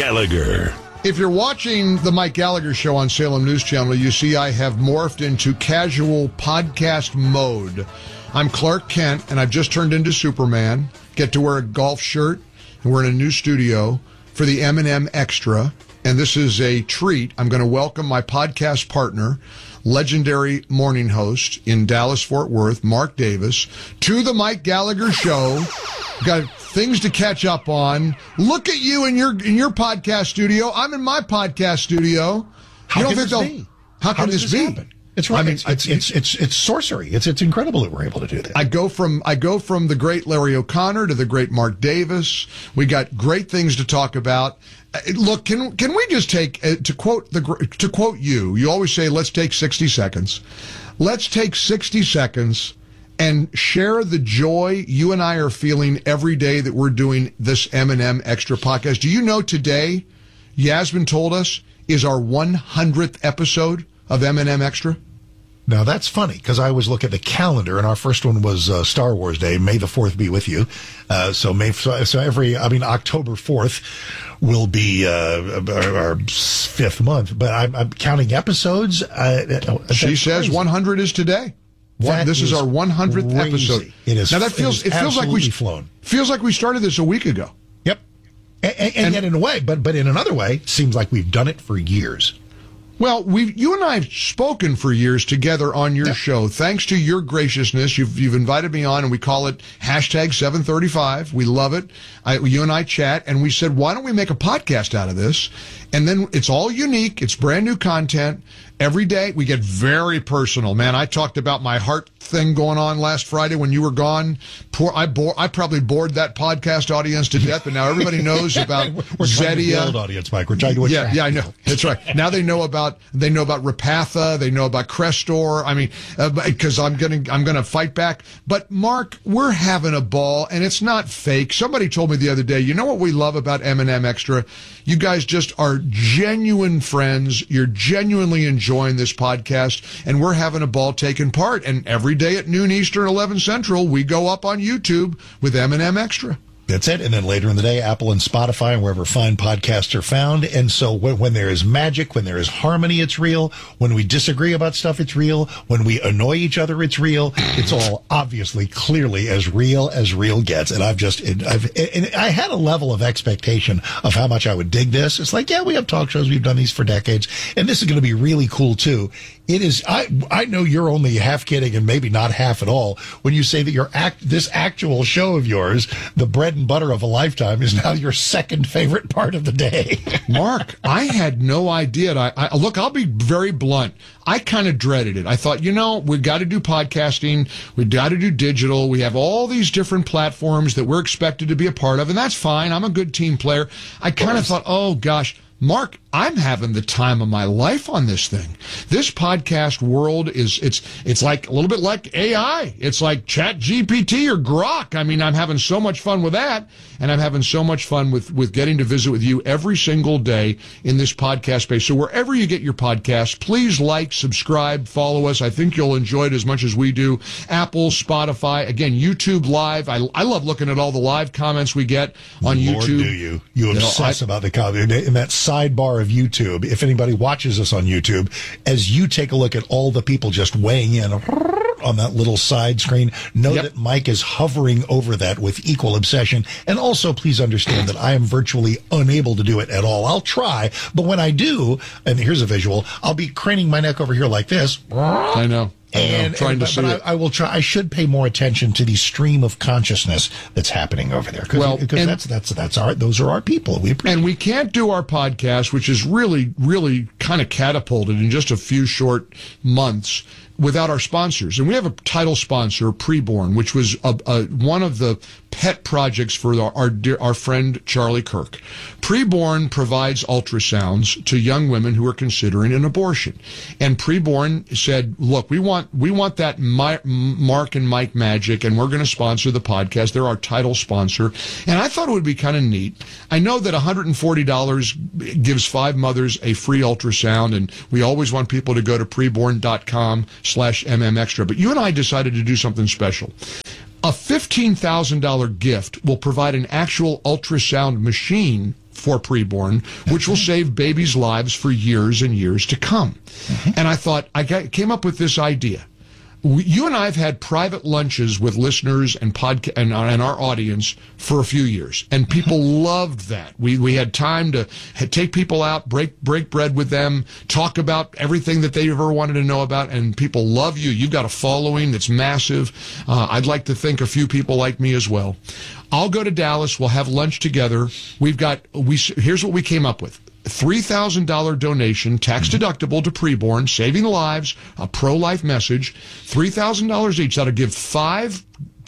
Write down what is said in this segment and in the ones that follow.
Gallagher. If you're watching the Mike Gallagher Show on Salem News Channel, you see I have morphed into casual podcast mode. I'm Clark Kent, and I've just turned into Superman. Get to wear a golf shirt, and we're in a new studio for the M&M Extra, and this is a treat. I'm going to welcome my podcast partner, legendary morning host in Dallas-Fort Worth, Mark Davis, to the Mike Gallagher Show. Got things to catch up on. Look at you in your podcast studio. I'm in my podcast studio. How can this be? How can this be? Happen? It's right. I mean, it's sorcery. It's incredible that we're able to do that. I go from the great Larry O'Connor to the great Mark Davis. We got great things to talk about. Look, can we just take to quote you? You always say, "Let's take 60 seconds." Let's take 60 seconds and share the joy you and I are feeling every day that we're doing this M&M Extra podcast. Do you know today, Yasmin told us, is our 100th episode of M&M Extra? Now, that's funny, because I always look at the calendar, and our first one was Star Wars Day. May the 4th be with you. October 4th will be our fifth month, but I'm counting episodes. She says 100 is today. This is our 100th crazy. Episode. It is. Now that feels like we flown. Feels like we started this a week ago. Yep, and yet in a way, but in another way, seems like we've done it for years. Well, you and I have spoken for years together on your show. Thanks to your graciousness, you've invited me on, and we call it #735. We love it. You and I chat, and we said, why don't we make a podcast out of this? And then it's all unique. It's brand new content. Every day we get very personal. Man, I talked about my heart thing going on last Friday when you were gone. I probably bored that podcast audience to death, but now everybody knows about Zedia. Build audience, Mike. We're trying to attract. Yeah, I know. That's right. Now they know about Repatha. They know about Crestor. I mean, because I'm gonna fight back. But Mark, we're having a ball, and it's not fake. Somebody told me the other day, you know what we love about M&M Extra? You guys just are genuine friends. You're genuinely enjoying this podcast, and we're having a ball taking part. And every day at noon Eastern, 11 Central, we go up on YouTube with M&M Extra. That's it. And then later in the day, Apple and Spotify and wherever fine podcasts are found. And so when there is magic, when there is harmony, it's real. When we disagree about stuff, it's real. When we annoy each other, it's real. It's all obviously, clearly as real gets. And I had a level of expectation of how much I would dig this. It's like, yeah, we have talk shows. We've done these for decades. And this is going to be really cool too. It is. I know you're only half kidding and maybe not half at all when you say that this actual show of yours, the bread and butter of a lifetime, is now your second favorite part of the day. Mark, I had no idea. Look, I'll be very blunt. I kind of dreaded it. I thought, we've got to do podcasting. We've got to do digital. We have all these different platforms that we're expected to be a part of, and that's fine. I'm a good team player. I kind of thought, oh, gosh, Mark, I'm having the time of my life on this thing. This podcast world it's like a little bit like AI. It's like ChatGPT or Grok. I mean, I'm having so much fun with that, and I'm having so much fun with getting to visit with you every single day in this podcast space. So wherever you get your podcasts, please like, subscribe, follow us. I think you'll enjoy it as much as we do. Apple, Spotify, again, YouTube Live. I love looking at all the live comments we get on Lord, YouTube. Do you? You obsess about the comment. In that sidebar of YouTube, if anybody watches us on YouTube, as you take a look at all the people just weighing in on that little side screen, know that Mike is hovering over that with equal obsession. And also, please understand that I am virtually unable to do it at all. I'll try, but when I do, and here's a visual, I'll be craning my neck over here like this. I know. But I will try. I should pay more attention to the stream of consciousness that's happening over there, because those are our people. We appreciate. And we can't do our podcast, which is really, really kind of catapulted in just a few short months, without our sponsors. And we have a title sponsor, Preborn, which was one of the pet projects for our friend Charlie Kirk. Preborn provides ultrasounds to young women who are considering an abortion. And Preborn said, look, we want that Mark and Mike magic, and we're going to sponsor the podcast. They're our title sponsor. And I thought it would be kind of neat. I know that $140 gives 5 mothers a free ultrasound, and we always want people to go to preborn.com/mmextra. But you and I decided to do something special. A $15,000 gift will provide an actual ultrasound machine for preborn, which will save babies' lives for years and years to come. And I thought, came up with this idea. You and I have had private lunches with listeners and our audience for a few years, and people loved that. We had time to take people out, break bread with them, talk about everything that they ever wanted to know about, and people love you. You've got a following that's massive. I'd like to think a few people like me as well. I'll go to Dallas. We'll have lunch together. Here's what we came up with. $3,000 donation, tax deductible to preborn, saving lives, a pro-life message, $3,000 each. That'll give five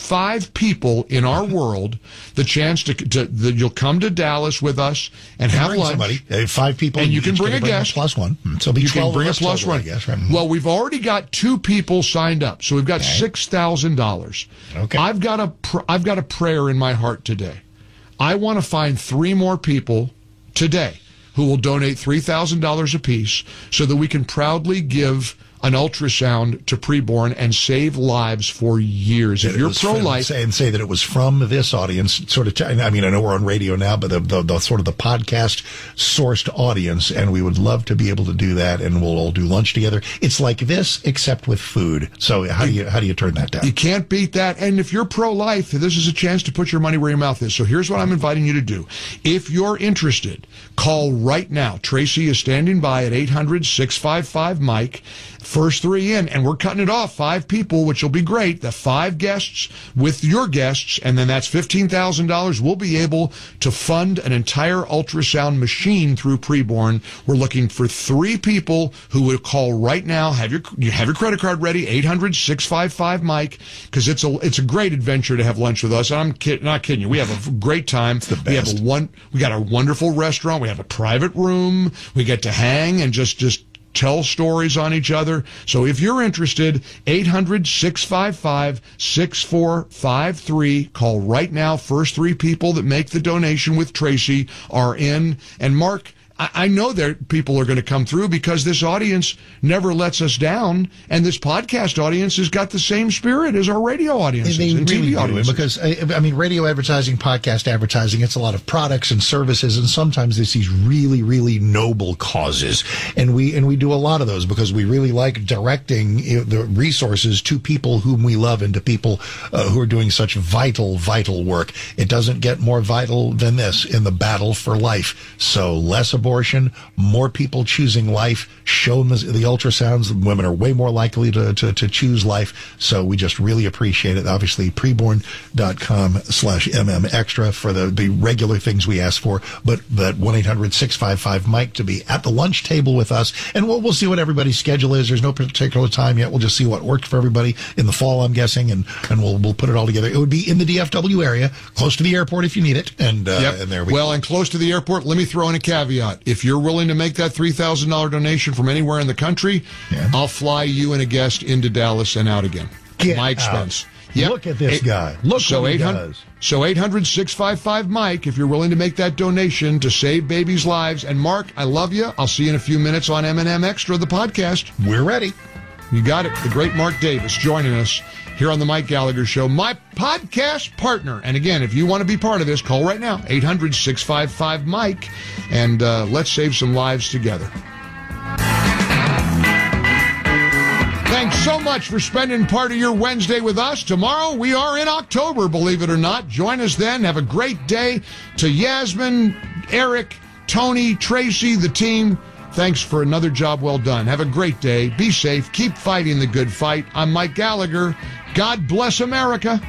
people in our world the chance that you'll come to Dallas with us and have lunch. Somebody, 5 people, and you can bring a guest plus one. So it'll be 12 bring a plus one. I guess, right? Well, we've already got 2 people signed up, so we've got $6,000. Okay. I've got a prayer in my heart today. I want to find 3 more people today who will donate $3,000 apiece so that we can proudly give an ultrasound to preborn and save lives for years. If you're pro-life, and say that it was from this audience, sort of. I mean, I know we're on radio now, but the sort of the podcast sourced audience, and we would love to be able to do that, and we'll all do lunch together. It's like this, except with food. So how do you turn that down? You can't beat that. And if you're pro-life, this is a chance to put your money where your mouth is. So here's what I'm inviting you to do. If you're interested, call right now. Tracy is standing by at 800-655-MIKE. First 3 in, and we're cutting it off. 5 people, which will be great. The 5 guests with your guests, and then that's $15,000. We'll be able to fund an entire ultrasound machine through preborn. We're looking for 3 people who would call right now. Have your credit card ready. 800-655-MIKE, because it's a great adventure to have lunch with us. And I'm not kidding you. We have a great time. It's the best. We got a wonderful restaurant. We have a private room. We get to hang and just tell stories on each other. So if you're interested, 800-655-6453. Call right now. First 3 people that make the donation with Tracy are in. And Mark, I know that people are going to come through because this audience never lets us down, and this podcast audience has got the same spirit as our radio audiences and really TV audiences. Because, I mean, radio advertising, podcast advertising, it's a lot of products and services, and sometimes it's these really, really noble causes. And we do a lot of those because we really like directing the resources to people whom we love and to people who are doing such vital, vital work. It doesn't get more vital than this in the battle for life. So less abortion, more people choosing life. Show them the ultrasounds. Women are way more likely to choose life. So we just really appreciate it. Obviously, preborn.com/MM extra for the regular things we ask for, but that 1-800-655-MIKE to be at the lunch table with us. And we'll see what everybody's schedule is. There's no particular time yet. We'll just see what worked for everybody in the fall, I'm guessing, and we'll put it all together. It would be in the DFW area, close to the airport if you need it. And there we go. And close to the airport, let me throw in a caveat. If you're willing to make that $3,000 donation from anywhere in the country, I'll fly you and a guest into Dallas and out again. My expense. Yep. Look at this guy. Look what he does. So 800-655-MIKE if you're willing to make that donation to save babies' lives. And Mark, I love you. I'll see you in a few minutes on M&M Extra, the podcast. We're ready. You got it. The great Mark Davis joining us here on the Mike Gallagher Show, my podcast partner. And again, if you want to be part of this, call right now, 800-655-MIKE, and let's save some lives together. Thanks so much for spending part of your Wednesday with us. Tomorrow, we are in October, believe it or not. Join us then. Have a great day. To Yasmin, Eric, Tony, Tracy, the team, thanks for another job well done. Have a great day. Be safe. Keep fighting the good fight. I'm Mike Gallagher. God bless America.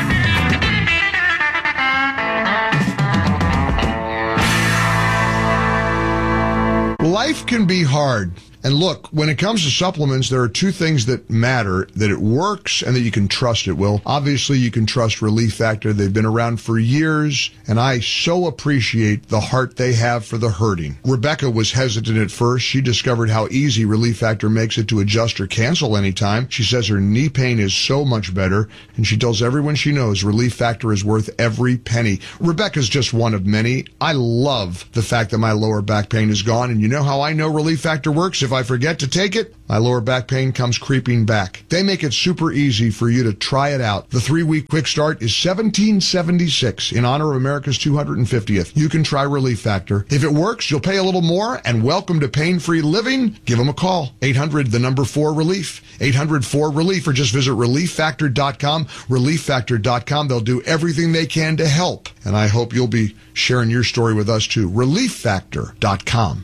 Life can be hard. And look, when it comes to supplements, there are 2 things that matter, that it works and that you can trust it will. Obviously, you can trust Relief Factor. They've been around for years, and I so appreciate the heart they have for the hurting. Rebecca was hesitant at first. She discovered how easy Relief Factor makes it to adjust or cancel anytime. She says her knee pain is so much better, and she tells everyone she knows Relief Factor is worth every penny. Rebecca's just one of many. I love the fact that my lower back pain is gone, and you know how how I know Relief Factor works? If I forget to take it, my lower back pain comes creeping back. They make it super easy for you to try it out. The 3-week quick start is $17.76 in honor of America's 250th. You can try Relief Factor. If it works, you'll pay a little more, and welcome to pain-free living. Give them a call. 800-4-RELIEF. 800-4-RELIEF, or just visit ReliefFactor.com. ReliefFactor.com. They'll do everything they can to help. And I hope you'll be sharing your story with us too. ReliefFactor.com.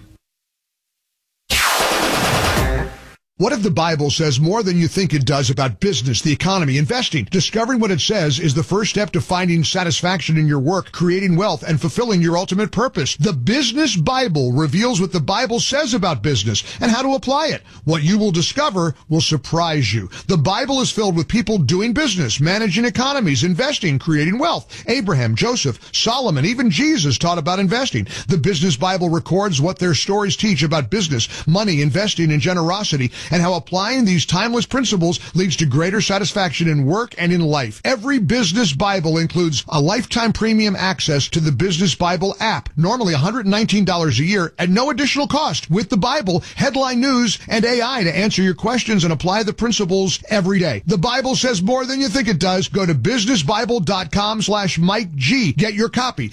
What if the Bible says more than you think it does about business, the economy, investing? Discovering what it says is the first step to finding satisfaction in your work, creating wealth, and fulfilling your ultimate purpose. The Business Bible reveals what the Bible says about business and how to apply it. What you will discover will surprise you. The Bible is filled with people doing business, managing economies, investing, creating wealth. Abraham, Joseph, Solomon, even Jesus taught about investing. The Business Bible records what their stories teach about business, money, investing, and generosity, and how applying these timeless principles leads to greater satisfaction in work and in life. Every Business Bible includes a lifetime premium access to the Business Bible app, normally $119 a year at no additional cost, with the Bible, headline news, and AI to answer your questions and apply the principles every day. The Bible says more than you think it does. Go to businessbible.com/Mike G. Get your copy.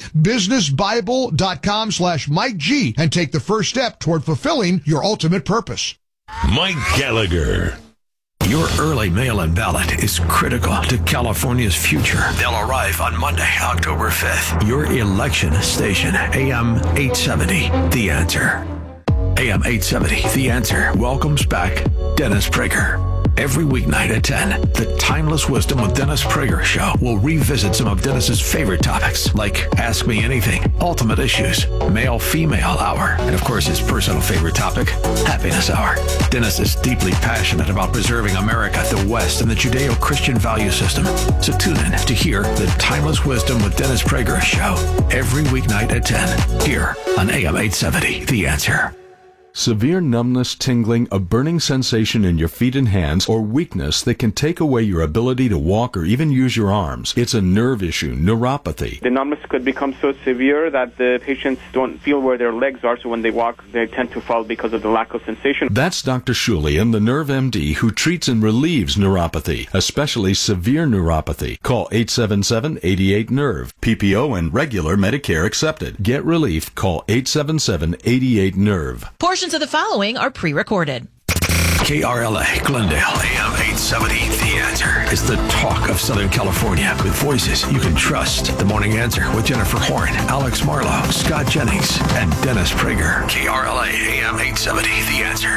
businessbible.com/Mike G. and take the first step toward fulfilling your ultimate purpose. Mike Gallagher. Your early mail-in ballot is critical to California's future. They'll arrive on Monday, October 5th. Your election station, AM 870, The Answer. AM 870, The Answer, welcomes back Dennis Prager. Every weeknight at 10, the Timeless Wisdom with Dennis Prager show will revisit some of Dennis's favorite topics, like Ask Me Anything, Ultimate Issues, Male-Female Hour, and of course his personal favorite topic, Happiness Hour. Dennis is deeply passionate about preserving America, the West, and the Judeo-Christian value system. So tune in to hear the Timeless Wisdom with Dennis Prager show every weeknight at 10, here on AM 870, The Answer. Severe numbness, tingling, a burning sensation in your feet and hands, or weakness that can take away your ability to walk or even use your arms. It's a nerve issue, neuropathy. The numbness could become so severe that the patients don't feel where their legs are, so when they walk, they tend to fall because of the lack of sensation. That's Dr. Shulian, the Nerve MD, who treats and relieves neuropathy, especially severe neuropathy. Call 877-88-NERVE. PPO and regular Medicare accepted. Get relief. Call 877-88-NERVE. Portions of the following are pre-recorded. KRLA, Glendale, AM 870, The Answer is the talk of Southern California with voices you can trust. The Morning Answer with Jennifer Horn, Alex Marlowe, Scott Jennings, and Dennis Prager. KRLA, AM 870, The Answer.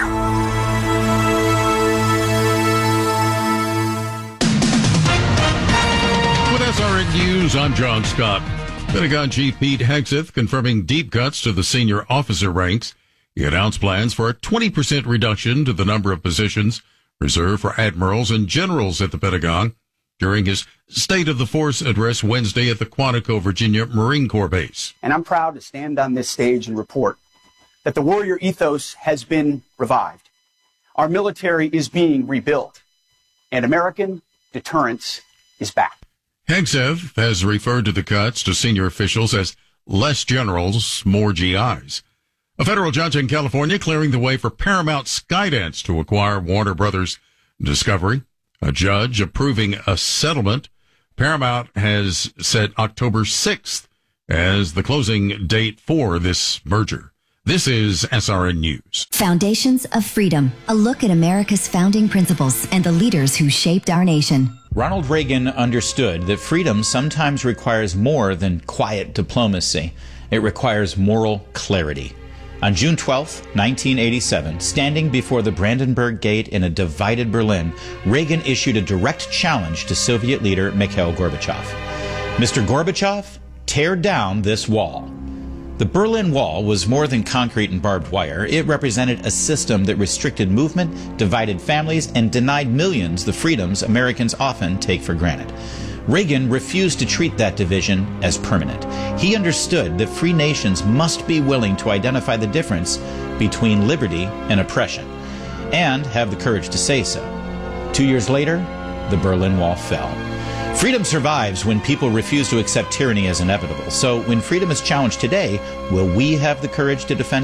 With SRN News, I'm John Scott. Pentagon Chief Pete Hegseth confirming deep cuts to the senior officer ranks. He announced plans for a 20% reduction to the number of positions reserved for admirals and generals at the Pentagon during his State of the Force address Wednesday at the Quantico, Virginia Marine Corps Base. And I'm proud to stand on this stage and report that the warrior ethos has been revived. Our military is being rebuilt, and American deterrence is back. Hegseth has referred to the cuts to senior officials as less generals, more GIs. A federal judge in California clearing the way for Paramount Skydance to acquire Warner Brothers Discovery. A judge approving a settlement. Paramount has set October 6th as the closing date for this merger. This is SRN News. Foundations of Freedom, a look at America's founding principles and the leaders who shaped our nation. Ronald Reagan understood that freedom sometimes requires more than quiet diplomacy. It requires moral clarity. On June 12, 1987, standing before the Brandenburg Gate in a divided Berlin, Reagan issued a direct challenge to Soviet leader Mikhail Gorbachev. Mr. Gorbachev, tear down this wall. The Berlin Wall was more than concrete and barbed wire. It represented a system that restricted movement, divided families, and denied millions the freedoms Americans often take for granted. Reagan refused to treat that division as permanent. He understood that free nations must be willing to identify the difference between liberty and oppression, and have the courage to say so. 2 years later, the Berlin Wall fell. Freedom survives when people refuse to accept tyranny as inevitable. So when freedom is challenged today, will we have the courage to defend it?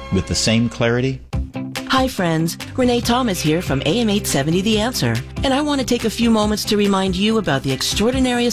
with the same clarity? Hi friends, Renee Thomas here from AM 870 The Answer, and I want to take a few moments to remind you about the extraordinary